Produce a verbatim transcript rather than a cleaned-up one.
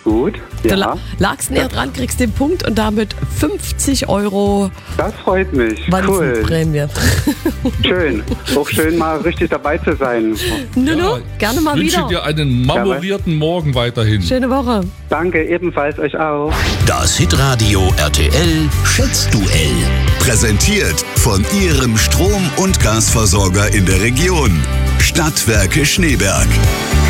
gut. Du Ja, la- lagst näher dran, kriegst den Punkt und damit fünfzig Euro das freut mich. Cool. Wanzenprämie. Schön. Auch schön mal richtig dabei zu sein. Nunu, gerne mal Ich wünsche wieder. dir einen marmorierten Morgen weiterhin. Schöne Woche. Danke, ebenfalls euch auch. Das Hitradio R T L Schätzduell. Präsentiert von Ihrem Strom- und Gasversorger in der Region. Stadtwerke Schneeberg.